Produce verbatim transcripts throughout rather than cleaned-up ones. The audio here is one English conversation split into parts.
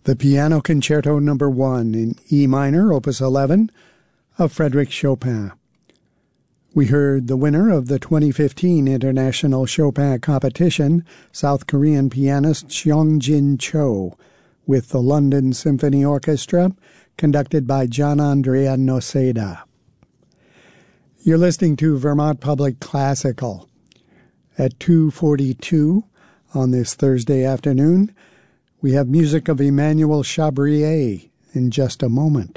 the Piano Concerto Number one in E minor, Opus eleven, of Frédéric Chopin. We heard the winner of the twenty fifteen International Chopin Competition, South Korean pianist Seong-Jin Cho, with the London Symphony Orchestra, conducted by Gian Andrea Noseda. You're listening to Vermont Public Classical. At two forty-two on this Thursday afternoon, we have music of Emmanuel Chabrier in just a moment.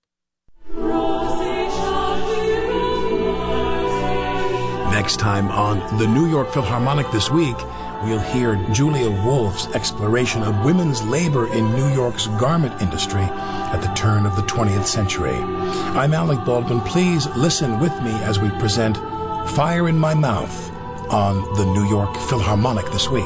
Next time on the New York Philharmonic This Week, we'll hear Julia Wolf's exploration of women's labor in New York's garment industry at the turn of the twentieth century. I'm Alec Baldwin. Please listen with me as we present Fire in My Mouth on the New York Philharmonic This Week.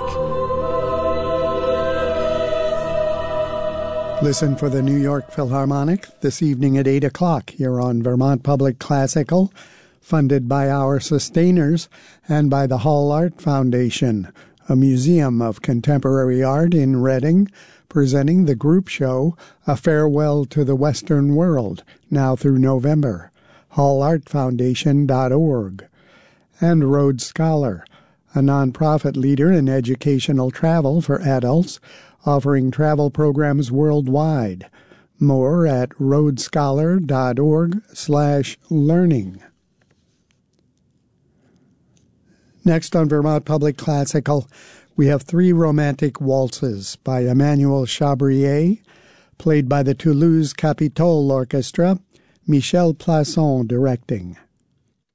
Listen for the New York Philharmonic this evening at eight o'clock here on Vermont Public Classical, funded by our sustainers and by the Hall Art Foundation, a museum of contemporary art in Reading, presenting the group show A Farewell to the Western World, now through November, hall art foundation dot org. And Rhodes Scholar, a nonprofit leader in educational travel for adults, offering travel programs worldwide. More at rhodes scholar dot org slash learning. Next on Vermont Public Classical, we have three romantic waltzes by Emmanuel Chabrier, played by the Toulouse Capitole Orchestra, Michel Plasson directing.